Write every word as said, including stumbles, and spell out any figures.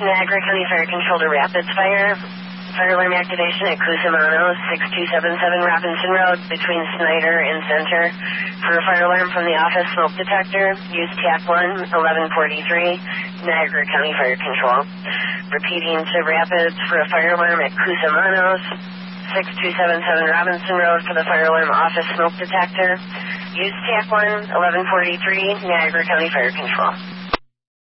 Niagara County Fire Control to Rapids Fire. Fire alarm activation at Cusimano, six two seven seven Robinson Road, between Snyder and Center. For a fire alarm from the office smoke detector, use T A C one, eleven forty-three, Niagara County Fire Control. Repeating to Rapids for a fire alarm at Cusimano's, six two seven seven Robinson Road for the fire alarm office smoke detector. Use T A C one, eleven forty-three, Niagara County Fire Control.